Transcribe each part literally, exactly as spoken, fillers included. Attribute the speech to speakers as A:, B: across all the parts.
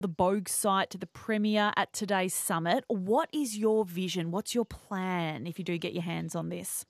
A: the Bogue site to the Premier at today's summit. What is your vision? What's your plan if you do get your hands on this?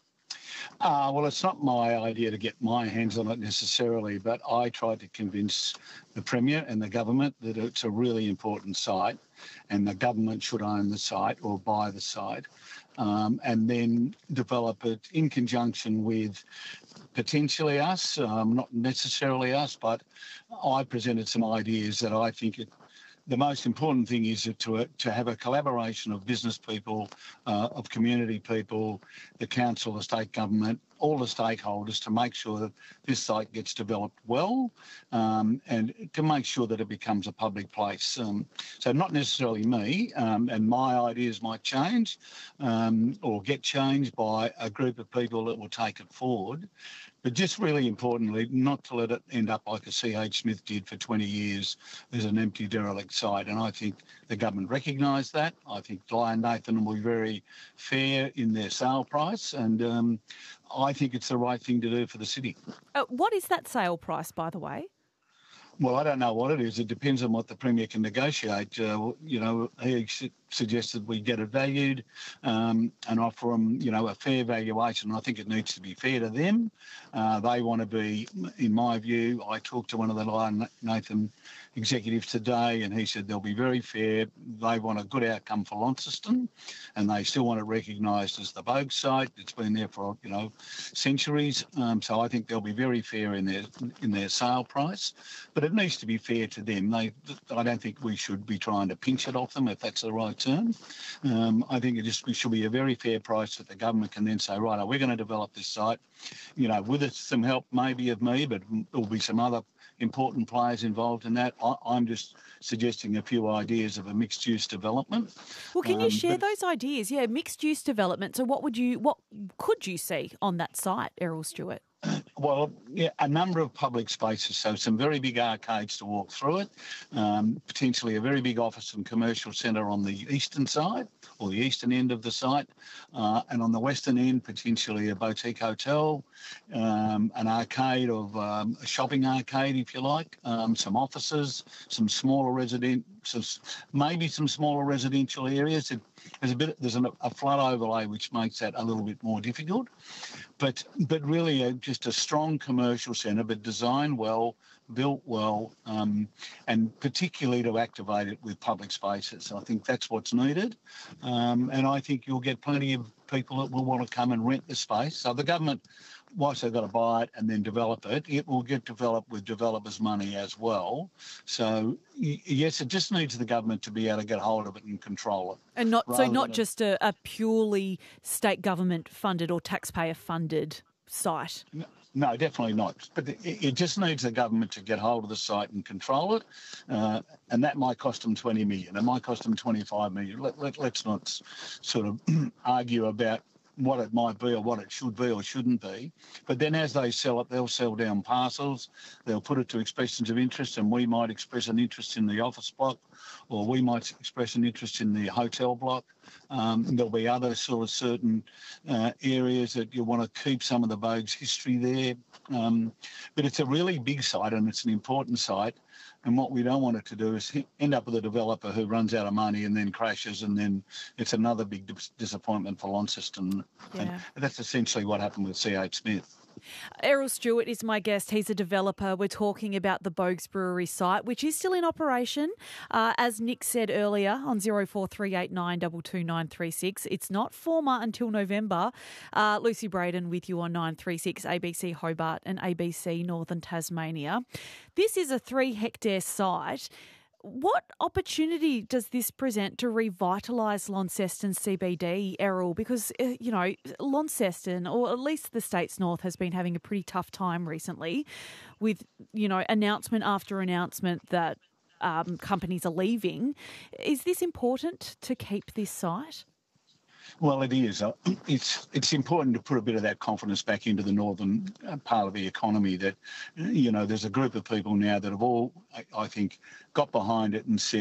B: Uh, well, it's not my idea to get my hands on it necessarily, but I tried to convince the Premier and the government that it's a really important site and the government should own the site or buy the site, um, and then develop it in conjunction with potentially us, um, not necessarily us, but I presented some ideas that I think it the most important thing is to to have a collaboration of business people, uh, of community people, the council, the state government, all the stakeholders to make sure that this site gets developed well, um, and to make sure that it becomes a public place. Um, so not necessarily me, um, and my ideas might change um, or get changed by a group of people that will take it forward. But just really importantly, not to let it end up like a C H Smith did for twenty years as an empty derelict site. And I think the government recognised that. I think Lion Nathan will be very fair in their sale price, and um, I think it's the right thing to do for the city.
A: Uh, what is that sale price, by the way?
B: Well, I don't know what it is. It depends on what the Premier can negotiate. Uh, you know, he su- suggested we get it valued um, and offer them, you know, a fair valuation. I think it needs to be fair to them. Uh, they want to be, in my view, I talked to one of the Lion Nathan executives today and he said they'll be very fair. They want a good outcome for Launceston and they still want it recognised as the Bogue site. It's been there for, you know, centuries. Um, so I think they'll be very fair in their in their sale price. But it needs to be fair to them. They, I don't think we should be trying to pinch it off them, if that's the right term. Um, I think it just it should be a very fair price that the government can then say, right, we're going to develop this site, you know, with some help maybe of me, but there'll be some other important players involved in that. I, I'm just suggesting a few ideas of a mixed-use development.
A: Well, can you
B: um,
A: share
B: but,
A: those ideas? Yeah, mixed-use development. So what would you, what could you see on that site, Errol Stewart?
B: Well, yeah, a number of public spaces, so some very big arcades to walk through it, um, potentially a very big office and commercial centre on the eastern side or the eastern end of the site, uh, and on the western end, potentially a boutique hotel, um, an arcade of um, a shopping arcade, if you like, um, some offices, some smaller resident, some, maybe some smaller residential areas. It, there's a bit, there's an, a flood overlay which makes that a little bit more difficult, but but really a, just a strong commercial centre, but designed well, built well, um, and particularly to activate it with public spaces. I think that's what's needed, um, and I think you'll get plenty of people that will want to come and rent the space. So the government, whilst they've got to buy it and then develop it, it will get developed with developers' money as well. So yes, it just needs the government to be able to get hold of it and control it.
A: And not so not
B: than
A: just a, a purely state government funded or taxpayer funded site.
B: No, no, definitely not. But it, it just needs the government to get hold of the site and control it, uh, and that might cost them twenty million. It might cost them twenty-five million. Let, let, let's not sort of argue about what it might be or what it should be or shouldn't be. But then as they sell it, they'll sell down parcels, they'll put it to expressions of interest, and we might express an interest in the office block, or we might express an interest in the hotel block. Um, there'll be other sort of certain uh, areas that you want to keep some of the Bogue's history there. Um, but it's a really big site and it's an important site. And what we don't want it to do is end up with a developer who runs out of money and then crashes, and then it's another big dis- disappointment for Launceston.
A: Yeah.
B: And that's essentially what happened with C H Smith.
A: Errol Stewart is my guest. He's a developer. We're talking about the Bogues Brewery site, which is still in operation. Uh, as Nick said earlier on zero four three eight nine two two nine three six, it's not former until November. Uh, Lucy Braden with you on nine three six A B C Hobart and A B C Northern Tasmania. This is a three hectare site. What opportunity does this present to revitalise Launceston C B D, Errol? Because, uh, you know, Launceston, or at least the state's north, has been having a pretty tough time recently with, you know, announcement after announcement that um, companies are leaving. Is this important to keep this site?
B: Well, it is. It's it's important to put a bit of that confidence back into the northern part of the economy that, you know, there's a group of people now that have all, I think, got behind it and said,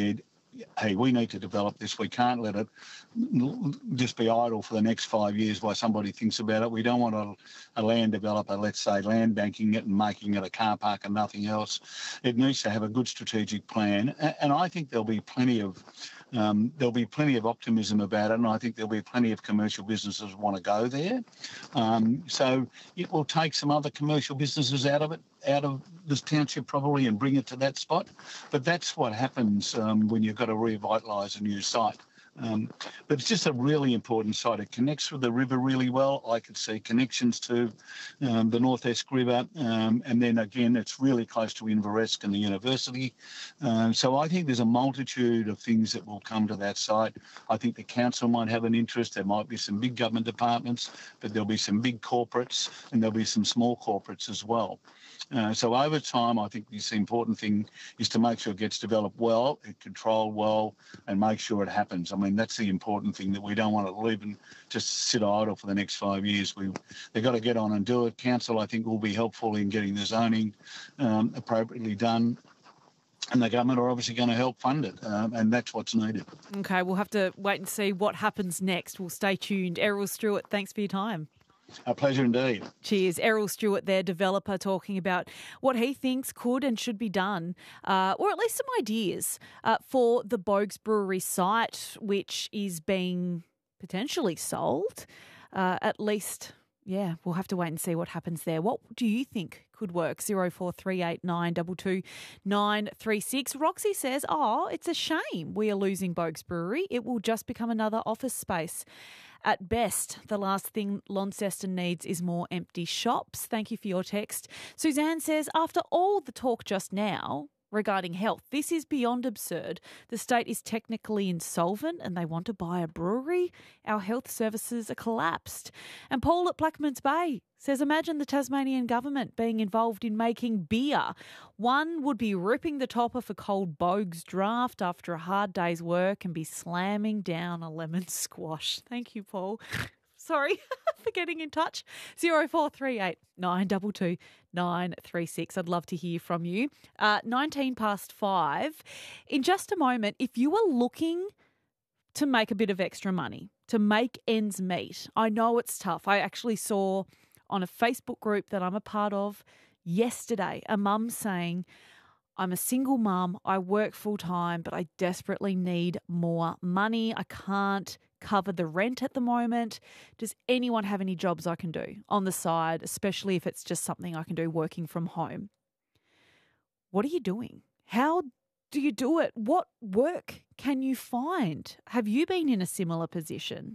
B: hey, we need to develop this. We can't let it just be idle for the next five years while somebody thinks about it. We don't want a, a land developer, let's say, land banking it and making it a car park and nothing else. It needs to have a good strategic plan. And I think there'll be plenty of um, there'll be plenty of optimism about it, and I think there'll be plenty of commercial businesses want to go there. Um, so it will take some other commercial businesses out of it, out of this township probably, and bring it to that spot. But that's what happens um, when you've got to revitalise a new site. Um, but it's just a really important site. It connects with the river really well. I could see connections to um, the North Esk River, um, and then again, it's really close to Inveresk and the university. Um, so I think there's a multitude of things that will come to that site. I think the council might have an interest. There might be some big government departments, but there'll be some big corporates, and there'll be some small corporates as well. Uh, so over time, I think this important thing is to make sure it gets developed well, it controlled well, and make sure it happens. I mean, that's the important thing, that we don't want to leave and just sit idle for the next five years. We, they've got to get on and do it. Council, I think, will be helpful in getting the zoning um, appropriately done. And the government are obviously going to help fund it, um, and that's what's needed.
A: Okay, we'll have to wait and see what happens next. We'll stay tuned. Errol Stewart, thanks for your time.
B: A pleasure indeed.
A: Cheers. Errol Stewart, their developer, talking about what he thinks could and should be done, uh, or at least some ideas uh, for the Boag's Brewery site, which is being potentially sold. Uh, at least, yeah, we'll have to wait and see what happens there. What do you think could work? zero four three eight nine two two nine three six. Roxy says, oh, it's a shame we are losing Boag's Brewery. It will just become another office space. At best, the last thing Launceston needs is more empty shops. Thank you for your text. Suzanne says, after all the talk just now regarding health, this is beyond absurd. The state is technically insolvent and they want to buy a brewery. Our health services are collapsed. And Paul at Blackmans Bay says, imagine the Tasmanian government being involved in making beer. One would be ripping the top off a cold Boag's draft after a hard day's work and be slamming down a lemon squash. Thank you, Paul. Sorry for getting in touch. zero four three eight nine two two nine three six. I'd love to hear from you. Uh, nineteen past five. In just a moment, if you are looking to make a bit of extra money, to make ends meet, I know it's tough. I actually saw on a Facebook group that I'm a part of yesterday a mum saying, I'm a single mum, I work full time, but I desperately need more money. I can't cover the rent at the moment. Does anyone have any jobs I can do on the side, especially if it's just something I can do working from home? What are you doing? How do you do it? What work can you find? Have you been in a similar position?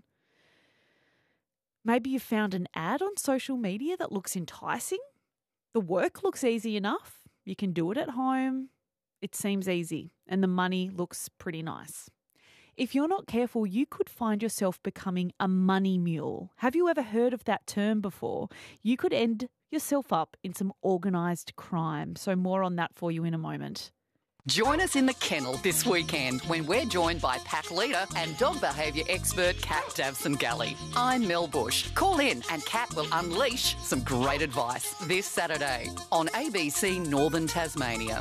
A: Maybe you found an ad on social media that looks enticing. The work looks easy enough. You can do it at home. It seems easy and the money looks pretty nice. If you're not careful, you could find yourself becoming a money mule. Have you ever heard of that term before? You could end yourself up in some organised crime. So more on that for you in a moment.
C: Join us in the kennel this weekend when we're joined by pack leader and dog behaviour expert Kat Davson-Galley. I'm Mel Bush. Call in and Kat will unleash some great advice this Saturday on A B C Northern Tasmania.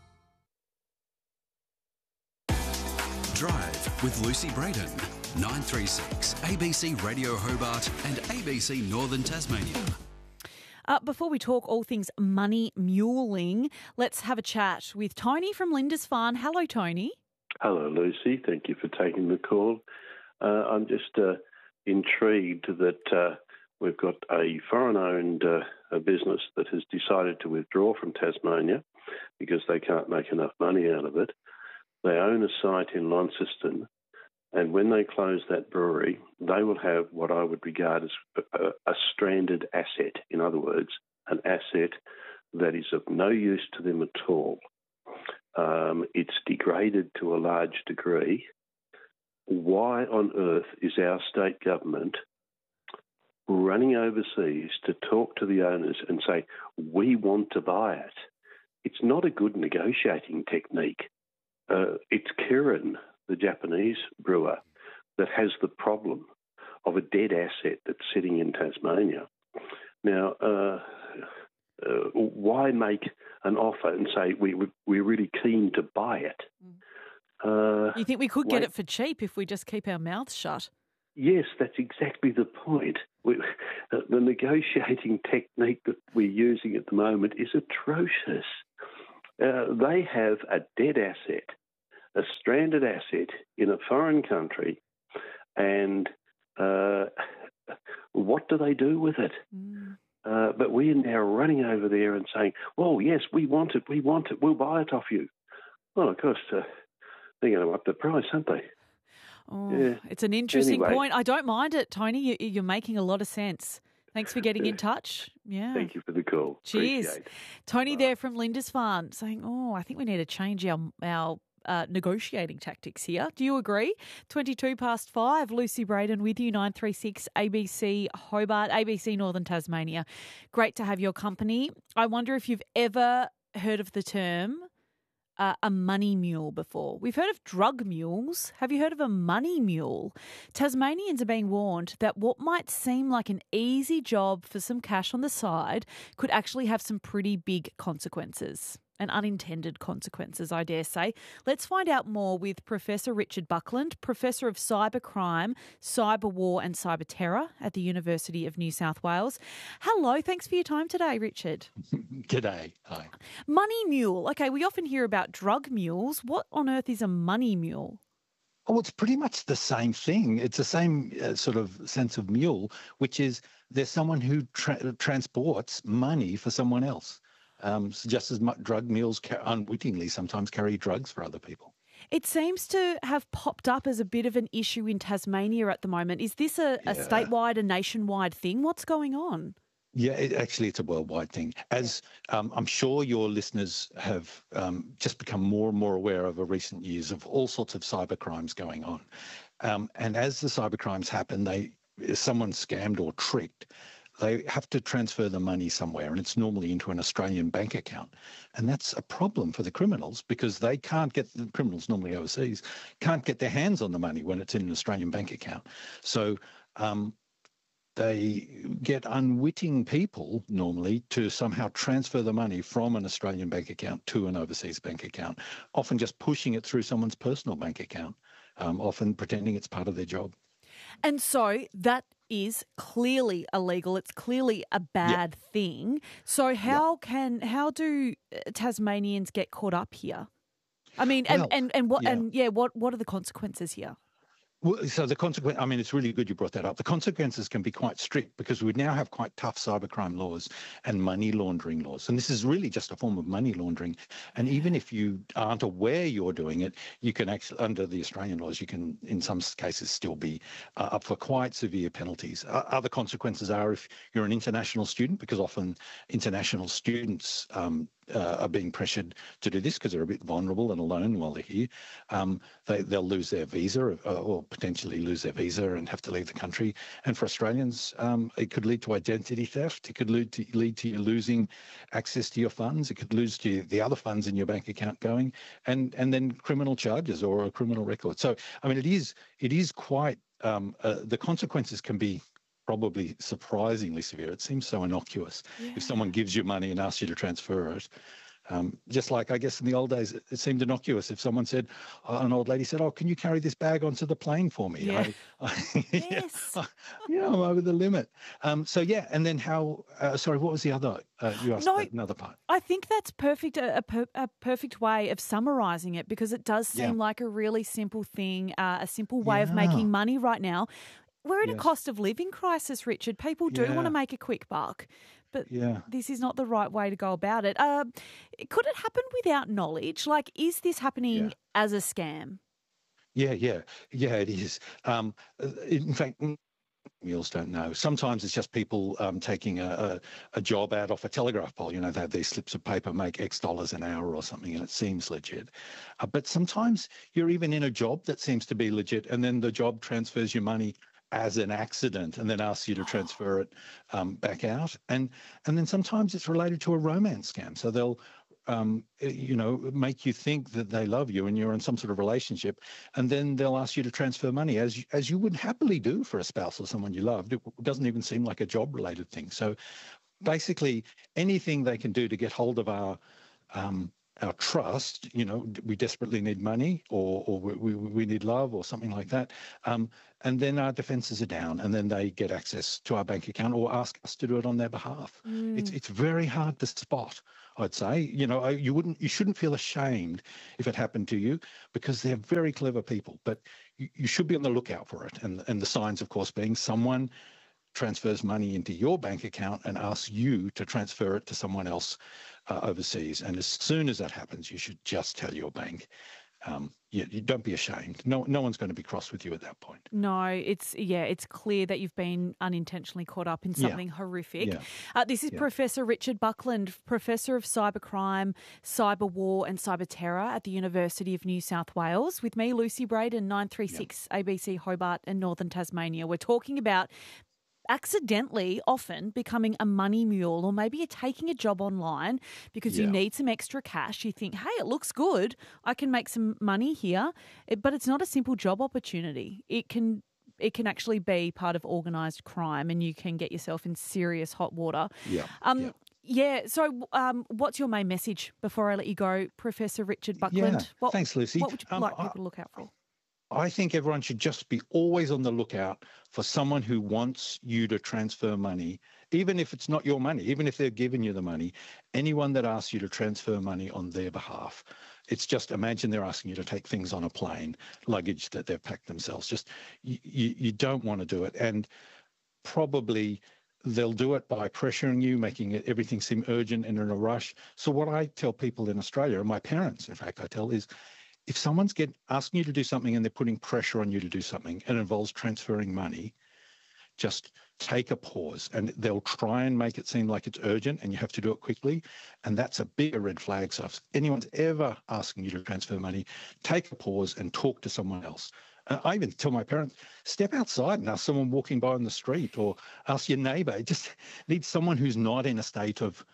D: Drive with Lucy Brayden, nine three six, A B C Radio Hobart and A B C Northern Tasmania.
A: Uh, before we talk all things money muling, let's have a chat with Tony from Lindisfarne. Hello, Tony.
E: Hello, Lucy. Thank you for taking the call. Uh, I'm just uh, intrigued that uh, we've got a foreign-owned uh, a business that has decided to withdraw from Tasmania because they can't make enough money out of it. They own a site in Launceston, and when they close that brewery, they will have what I would regard as a, a stranded asset. In other words, an asset that is of no use to them at all. Um, it's degraded to a large degree. Why on earth is our state government running overseas to talk to the owners and say, we want to buy it? It's not a good negotiating technique. Uh, it's Kirin, the Japanese brewer, that has the problem of a dead asset that's sitting in Tasmania. Now, uh, uh, why make an offer and say we, we're really keen to buy it? Mm. Uh,
A: You think we could get
E: wait.
A: it for cheap if we just keep our mouths shut?
E: Yes, that's exactly the point. We, the negotiating technique that we're using at the moment is atrocious. Uh, they have a dead asset, a stranded asset in a foreign country, and uh, what do they do with it? Mm. Uh, but we're now running over there and saying, well, yes, we want it, we want it, we'll buy it off you. Well, of course, uh, they're going to up the price, aren't they?
A: Oh, yeah. It's an interesting
E: anyway.
A: point. I don't mind it, Tony. You, you're making a lot of sense. Thanks for getting in touch. Yeah.
E: Thank you for the call.
A: Cheers.
E: Appreciate it.
A: Tony there from Lindisfarne saying, oh, I think we need to change our, our uh, negotiating tactics here. Do you agree? twenty-two past five. Lucy Braden with you, nine three six A B C Hobart, A B C Northern Tasmania. Great to have your company. I wonder if you've ever heard of the term Uh, a money mule before. We've heard of drug mules. Have you heard of a money mule? Tasmanians are being warned that what might seem like an easy job for some cash on the side could actually have some pretty big consequences. And unintended consequences, I dare say. Let's find out more with Professor Richard Buckland, Professor of Cybercrime, Cyber War and Cyber Terror at the University of New South Wales. Hello, thanks for your time today, Richard.
F: G'day. Hi.
A: Money mule. Okay, we often hear about drug mules. What on earth is a money mule?
F: Oh, it's pretty much the same thing. It's the same uh, sort of sense of mule, which is there's someone who tra- transports money for someone else. Um, so just as much drug mules ca- unwittingly sometimes carry drugs for other people.
A: It seems to have popped up as a bit of an issue in Tasmania at the moment. Is this a,
F: Yeah.
A: a statewide, a nationwide thing? What's going on?
F: Yeah, it, actually, it's a worldwide thing. As um, I'm sure your listeners have um, just become more and more aware over recent years of all sorts of cyber crimes going on. Um, and as the cyber crimes happen, they if someone's scammed or tricked, they have to transfer the money somewhere, and it's normally into an Australian bank account. And that's a problem for the criminals because they can't get, the criminals normally overseas, can't get their hands on the money when it's in an Australian bank account. So um, they get unwitting people normally to somehow transfer the money from an Australian bank account to an overseas bank account, often just pushing it through someone's personal bank account, um, often pretending it's part of their job.
A: And so that is clearly illegal. It's clearly a bad
F: Yep.
A: thing. So how can how do Tasmanians get caught up here? I mean, and,
F: Well,
A: and, and what
F: yeah.
A: and yeah, what what are the consequences here?
F: Well, so the consequence, I mean, it's really good you brought that up. The consequences can be quite strict because we now have quite tough cybercrime laws and money laundering laws. And this is really just a form of money laundering. And even if you aren't aware you're doing it, you can actually, under the Australian laws, you can, in some cases, still be uh, up for quite severe penalties. Uh, other consequences are if you're an international student, because often international students um, Uh, are being pressured to do this because they're a bit vulnerable and alone while they're here. Um, they, they'll lose their visa uh, or potentially lose their visa and have to leave the country. And for Australians, um, it could lead to identity theft. It could lead to, lead to you losing access to your funds. It could lose to the other funds in your bank account going, and and then criminal charges or a criminal record. So, I mean, it is it is quite um, uh, the consequences can be probably surprisingly severe. It seems so innocuous.
A: Yeah.
F: If someone gives you money and asks you to transfer it, um, just like I guess in the old days, it, it seemed innocuous. If someone said, uh, an old lady said, "Oh, can you carry this bag onto the plane for me?"
A: Yeah.
F: I, I,
A: Yes.
F: yeah, yeah, I'm over the limit. Um, so yeah, and then how? Uh, sorry, what was the other? Uh, you asked
A: No,
F: another part.
A: I think that's perfect, a, a, per- a perfect way of summarising it because it does seem
F: Yeah.
A: like a really simple thing, uh, a simple way of
F: Yeah.
A: making money right now. We're in a
F: Yes.
A: cost of living crisis, Richard. People do want to
F: Yeah.
A: make a quick buck, but
F: Yeah.
A: this is not the right way to go about it. Uh, could it happen without knowledge? Like, is this happening
F: Yeah.
A: as a scam?
F: Yeah, yeah, yeah, it is. Um, in fact, mules don't know. Sometimes it's just people um, taking a, a, a job out off a telegraph pole. You know, they have these slips of paper, make X dollars an hour or something, and it seems legit. Uh, but sometimes you're even in a job that seems to be legit, and then the job transfers your money as an accident and then asks you to transfer it um, back out. And and then sometimes it's related to a romance scam. So they'll Um, you know, make you think that they love you and you're in some sort of relationship, and then they'll ask you to transfer money as you, as you would happily do for a spouse or someone you loved. It doesn't even seem like a job-related thing. So basically anything they can do to get hold of our um, our trust, you know, we desperately need money or, or we, we need love or something like that. Um, and then our defences are down and then they get access to our bank account or ask us to do it on their behalf. Mm. It's it's very hard to spot, I'd say. You know, you wouldn't, you shouldn't feel ashamed if it happened to you because they're very clever people, but you, you should be on the lookout for it. And, and the signs, of course, being someone transfers money into your bank account and asks you to transfer it to someone else uh, overseas. And as soon as that happens, you should just tell your bank. Um, you, you don't be ashamed. No, no one's going to be cross with you at that point.
A: No, it's yeah, it's clear that you've been unintentionally caught up in something yeah. horrific. Yeah. Uh, this is yeah. Professor Richard Buckland, Professor of Cybercrime, Cyber War and Cyber Terror at the University of New South Wales. With me, Lucy Braden, nine three six yeah. A B C Hobart and Northern Tasmania. We're talking about accidentally often becoming a money mule, or maybe you're taking a job online because yeah. you need some extra cash. You think, hey, it looks good. I can make some money here. It, but it's not a simple job opportunity. It can it can actually be part of organised crime and you can get yourself in serious hot water.
F: Yeah.
A: Um,
F: yeah.
A: Yeah. So um, what's your main message before I let you go, Professor Richard Buckland?
F: Yeah.
A: What,
F: Thanks, Lucy.
A: What would you
F: um,
A: like people
F: I,
A: to look out for?
F: I think everyone should just be always on the lookout for someone who wants you to transfer money, even if it's not your money, even if they're giving you the money. Anyone that asks you to transfer money on their behalf, it's just imagine they're asking you to take things on a plane, luggage that they've packed themselves. Just you, you, you don't want to do it. And probably they'll do it by pressuring you, making it, everything seem urgent and in a rush. So what I tell people in Australia, and my parents, in fact, I tell is, if someone's get, asking you to do something and they're putting pressure on you to do something and it involves transferring money, just take a pause and they'll try and make it seem like it's urgent and you have to do it quickly. And that's a bigger red flag. So if anyone's ever asking you to transfer money, take a pause and talk to someone else. Uh, I even tell my parents, step outside and ask someone walking by on the street or ask your neighbour. You just need someone who's not in a state of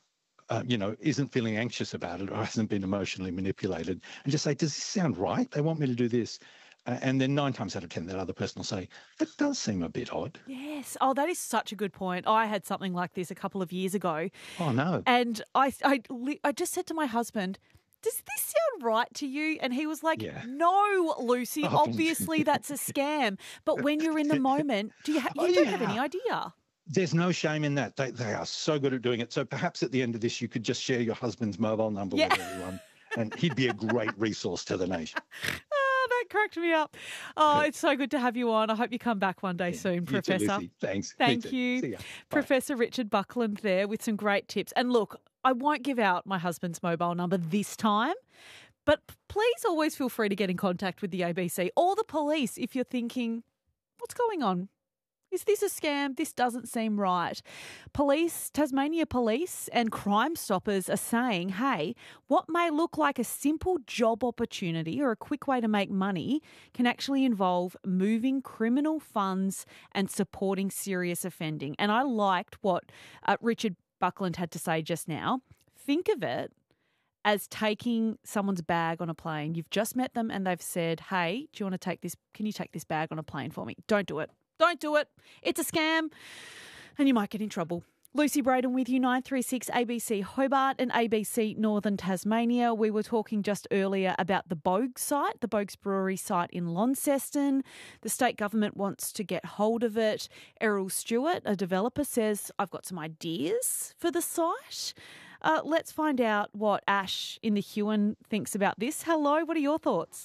F: Uh, you know, isn't feeling anxious about it or hasn't been emotionally manipulated, and just say, does this sound right? They want me to do this. Uh, and then nine times out of ten, that other person will say, that does seem a bit odd.
A: Yes. Oh, that is such a good point. I had something like this a couple of years ago.
F: Oh, no.
A: And I, I, I just said to my husband, does this sound right to you? And he was like,
F: yeah.
A: no, Lucy,
F: oh.
A: obviously that's a scam. But when you're in the moment, do you, ha- you
F: oh,
A: don't
F: yeah.
A: have any idea.
F: There's no shame in that. They they are so good at doing it. So perhaps at the end of this, you could just share your husband's mobile number
A: yeah.
F: with everyone, and he'd be a great resource to the nation.
A: Oh, that cracked me up. Oh, it's so good to have you on. I hope you come back one day yeah, soon, Professor.
F: Too, Lucy. Thanks.
A: Thank you.
F: See ya.
A: Professor Richard Buckland there with some great tips. And look, I won't give out my husband's mobile number this time, but please always feel free to get in contact with the A B C or the police if you're thinking, what's going on? Is this a scam? This doesn't seem right. Police, Tasmania Police and Crime Stoppers are saying, hey, what may look like a simple job opportunity or a quick way to make money can actually involve moving criminal funds and supporting serious offending. And I liked what uh, Richard Buckland had to say just now. Think of it as taking someone's bag on a plane. You've just met them and they've said, hey, do you want to take this? Can you take this bag on a plane for me? Don't do it. Don't do it. It's a scam and you might get in trouble. Lucy Braden with you, nine three six A B C Hobart and A B C Northern Tasmania. We were talking just earlier about the Bogue site, the Bogues Brewery site in Launceston. The state government wants to get hold of it. Errol Stewart, a developer, says, I've got some ideas for the site. Uh, let's find out what Ash in the Huon thinks about this. Hello, what are your thoughts?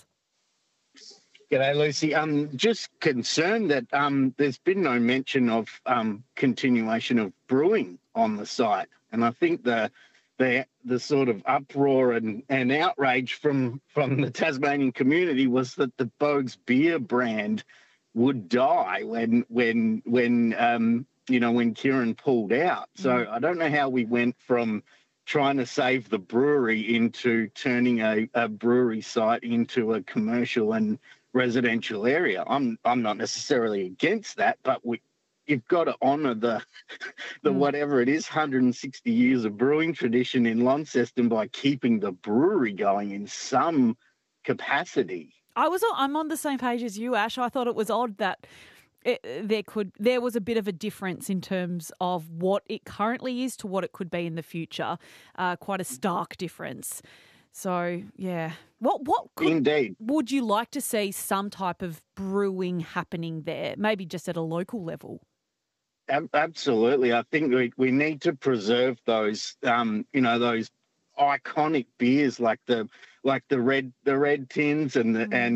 G: G'day, Lucy. I'm just concerned that um, there's been no mention of um, continuation of brewing on the site. And I think the the the sort of uproar and, and outrage from, from the Tasmanian community was that the Bogues beer brand would die when when when um, you know when Kieran pulled out. So mm. I don't know how we went from trying to save the brewery into turning a, a brewery site into a commercial and residential area. I'm I'm not necessarily against that, but we you've got to honour the the mm. whatever it is, one hundred sixty years of brewing tradition in Launceston by keeping the brewery going in some capacity.
A: I was I'm on the same page as you, Ash. I thought it was odd that it, there could there was a bit of a difference in terms of what it currently is to what it could be in the future. Uh, quite a stark difference. So yeah, what what could,
G: Indeed.
A: would you like to see some type of brewing happening there? Maybe just at a local level.
G: Ab- absolutely, I think we we need to preserve those, um, you know, those iconic beers like the like the red the red tins and the,
A: Mm.
G: and